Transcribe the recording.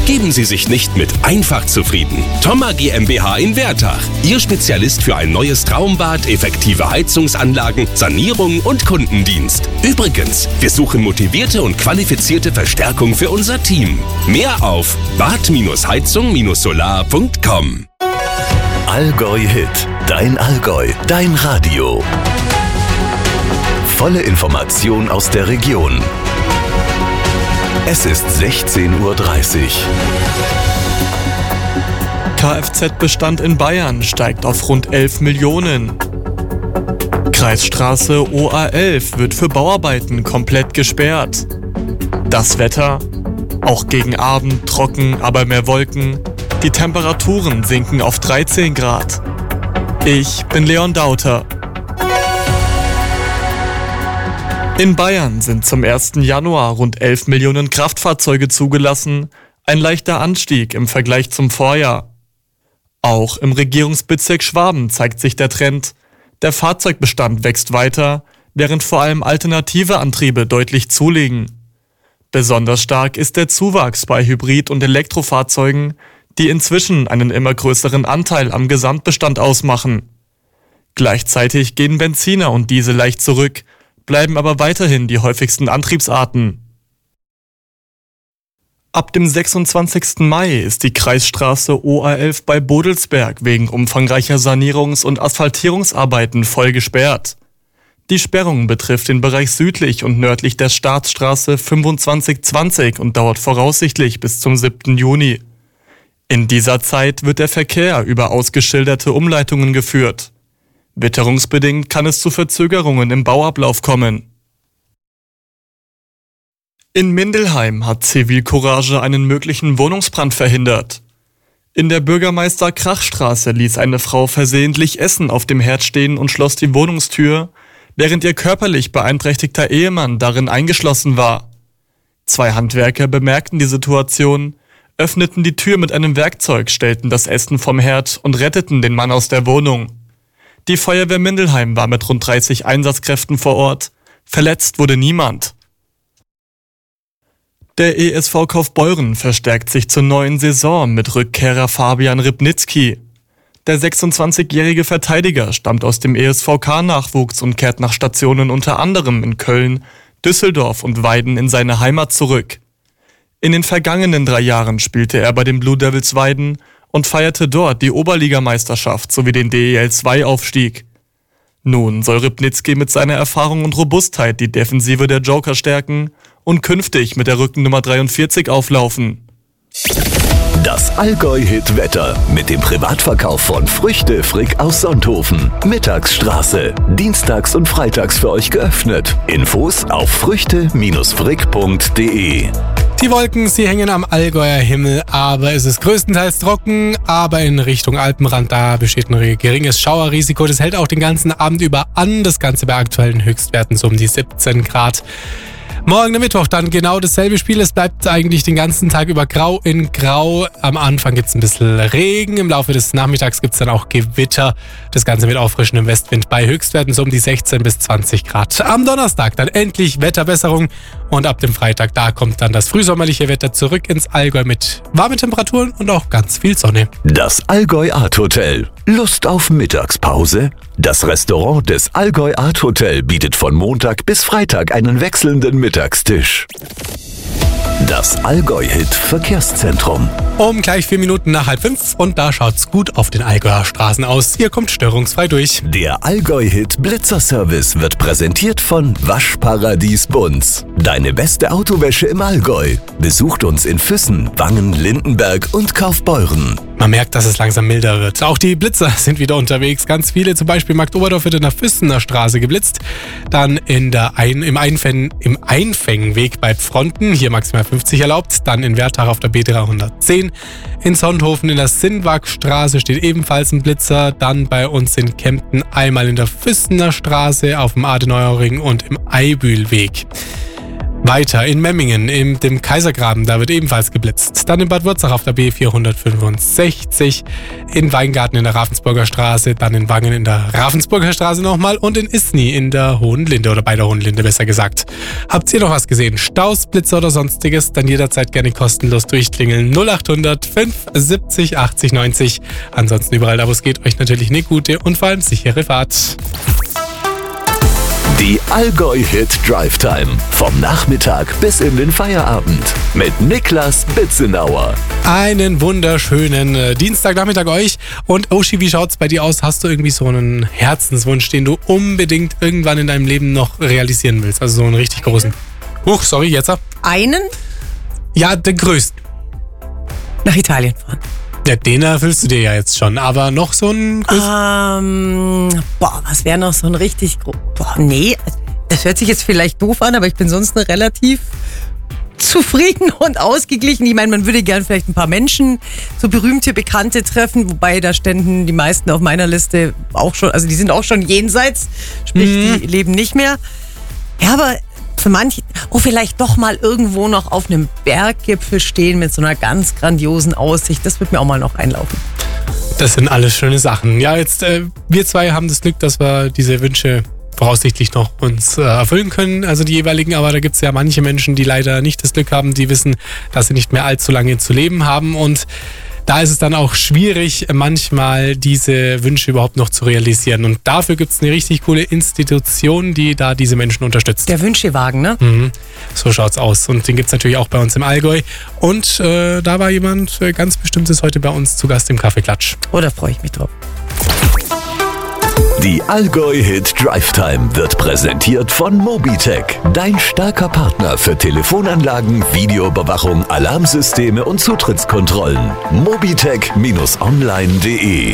Geben Sie sich nicht mit einfach zufrieden. Thoma GmbH in Wertach. Ihr Spezialist für ein neues Traumbad, effektive Heizungsanlagen, Sanierung und Kundendienst. Übrigens, wir suchen motivierte und qualifizierte Verstärkung für unser Team. Mehr auf bad-heizung-solar.com. Allgäu Hit. Dein Allgäu. Dein Radio. Volle Information aus der Region. Es ist 16:30 Uhr. Kfz-Bestand in Bayern steigt auf rund 11 Millionen. Kreisstraße OA11 wird für Bauarbeiten komplett gesperrt. Das Wetter? Auch gegen Abend trocken, aber mehr Wolken. Die Temperaturen sinken auf 13 Grad. Ich bin Leon Dauter. In Bayern sind zum 1. Januar rund 11 Millionen Kraftfahrzeuge zugelassen, ein leichter Anstieg im Vergleich zum Vorjahr. Auch im Regierungsbezirk Schwaben zeigt sich der Trend. Der Fahrzeugbestand wächst weiter, während vor allem alternative Antriebe deutlich zulegen. Besonders stark ist der Zuwachs bei Hybrid- und Elektrofahrzeugen, die inzwischen einen immer größeren Anteil am Gesamtbestand ausmachen. Gleichzeitig gehen Benziner und Diesel leicht zurück, bleiben aber weiterhin die häufigsten Antriebsarten. Ab dem 26. Mai ist die Kreisstraße OA11 bei Bodelsberg wegen umfangreicher Sanierungs- und Asphaltierungsarbeiten voll gesperrt. Die Sperrung betrifft den Bereich südlich und nördlich der Staatsstraße 2520 und dauert voraussichtlich bis zum 7. Juni. In dieser Zeit wird der Verkehr über ausgeschilderte Umleitungen geführt. Witterungsbedingt kann es zu Verzögerungen im Bauablauf kommen. In Mindelheim hat Zivilcourage einen möglichen Wohnungsbrand verhindert. In der Bürgermeister-Krach-Straße ließ eine Frau versehentlich Essen auf dem Herd stehen und schloss die Wohnungstür, während ihr körperlich beeinträchtigter Ehemann darin eingeschlossen war. 2 Handwerker bemerkten die Situation, öffneten die Tür mit einem Werkzeug, stellten das Essen vom Herd und retteten den Mann aus der Wohnung. Die Feuerwehr Mindelheim war mit rund 30 Einsatzkräften vor Ort. Verletzt wurde niemand. Der ESV Kaufbeuren verstärkt sich zur neuen Saison mit Rückkehrer Fabian Rybnicki. Der 26-jährige Verteidiger stammt aus dem ESVK-Nachwuchs und kehrt nach Stationen unter anderem in Köln, Düsseldorf und Weiden in seine Heimat zurück. In den vergangenen 3 Jahren spielte er bei den Blue Devils Weiden und feierte dort die Oberligameisterschaft sowie den DEL2-Aufstieg. Nun soll Rybnicki mit seiner Erfahrung und Robustheit die Defensive der Joker stärken und künftig mit der Rückennummer 43 auflaufen. Das Allgäu-Hit-Wetter mit dem Privatverkauf von Früchte Frick aus Sonthofen. Mittagsstraße. Dienstags und freitags für euch geöffnet. Infos auf früchte-frick.de. Die Wolken, sie hängen am Allgäuer Himmel, aber es ist größtenteils trocken, aber in Richtung Alpenrand, da besteht ein geringes Schauerrisiko. Das hält auch den ganzen Abend über an, das Ganze bei aktuellen Höchstwerten so um die 17 Grad. Morgen der Mittwoch dann genau dasselbe Spiel. Es bleibt eigentlich den ganzen Tag über grau in grau. Am Anfang gibt es ein bisschen Regen. Im Laufe des Nachmittags gibt es dann auch Gewitter. Das Ganze mit auffrischendem Westwind bei Höchstwerten so um die 16 bis 20 Grad. Am Donnerstag dann endlich Wetterbesserung. Und ab dem Freitag, da kommt dann das frühsommerliche Wetter zurück ins Allgäu mit warmen Temperaturen und auch ganz viel Sonne. Das Allgäu Art Hotel. Lust auf Mittagspause? Das Restaurant des Allgäu Art Hotel bietet von Montag bis Freitag einen wechselnden Mittagstisch. Das Allgäu-Hit Verkehrszentrum. Um gleich 4 Minuten nach 4:30 und da schaut's gut auf den Allgäuer Straßen aus. Ihr kommt störungsfrei durch. Der Allgäu-Hit Blitzerservice wird präsentiert von Waschparadies Bunz. Deine beste Autowäsche im Allgäu. Besucht uns in Füssen, Wangen, Lindenberg und Kaufbeuren. Man merkt, dass es langsam milder wird. Auch die Blitzer sind wieder unterwegs. Ganz viele, zum Beispiel Marktoberdorf wird in der Füssener Straße geblitzt. Dann im Einfängenweg bei Fronten, hier maximal 50 erlaubt. Dann in Wertach auf der B310. In Sonthofen in der Sinnwagstraße steht ebenfalls ein Blitzer. Dann bei uns in Kempten einmal in der Füssener Straße, auf dem Adenauerring und im Eibühlweg. Weiter in Memmingen, in dem Kaisergraben, da wird ebenfalls geblitzt. Dann in Bad Wurzach auf der B465, in Weingarten in der Ravensburger Straße, dann in Wangen in der Ravensburger Straße nochmal und in Isny in der Hohen Linde oder bei der Hohen Linde besser gesagt. Habt ihr noch was gesehen? Staus, Blitzer oder sonstiges? Dann jederzeit gerne kostenlos durchklingeln. 0800 570 80 90. Ansonsten überall da, wo es geht, euch natürlich eine gute und vor allem sichere Fahrt. Die Allgäu Hit Drive Time. Vom Nachmittag bis in den Feierabend. Mit Niklas Bitzenauer. Einen wunderschönen Dienstagnachmittag euch. Und Oshi, wie schaut's bei dir aus? Hast du irgendwie so einen Herzenswunsch, den du unbedingt irgendwann in deinem Leben noch realisieren willst? Also so einen richtig großen. Sorry, jetzt. Einen? Ja, den größten. Nach Italien fahren. Ja, den erfüllst du dir ja jetzt schon. Aber noch so ein größten? Was wäre noch so ein richtig nee, das hört sich jetzt vielleicht doof an, aber ich bin sonst relativ zufrieden und ausgeglichen. Ich meine, man würde gern vielleicht ein paar Menschen, so berühmte Bekannte treffen, wobei da ständen die meisten auf meiner Liste auch schon, also die sind auch schon jenseits, sprich, die leben nicht mehr. Ja, aber für manche, vielleicht doch mal irgendwo noch auf einem Berggipfel stehen mit so einer ganz grandiosen Aussicht. Das wird mir auch mal noch einlaufen. Das sind alles schöne Sachen. Ja, jetzt, wir zwei haben das Glück, dass wir diese Wünsche voraussichtlich noch uns erfüllen können, also die jeweiligen, aber da gibt es ja manche Menschen, die leider nicht das Glück haben, die wissen, dass sie nicht mehr allzu lange zu leben haben und da ist es dann auch schwierig, manchmal diese Wünsche überhaupt noch zu realisieren. Und dafür gibt es eine richtig coole Institution, die da diese Menschen unterstützt. Der Wünschewagen, ne? So schaut's aus. Und den gibt es natürlich auch bei uns im Allgäu. Und da war jemand ganz Bestimmtes heute bei uns zu Gast im Kaffeeklatsch. Oh, da freue ich mich drauf. Die Allgäu Hit Drive Time wird präsentiert von Mobitech, dein starker Partner für Telefonanlagen, Videoüberwachung, Alarmsysteme und Zutrittskontrollen. Mobitech-online.de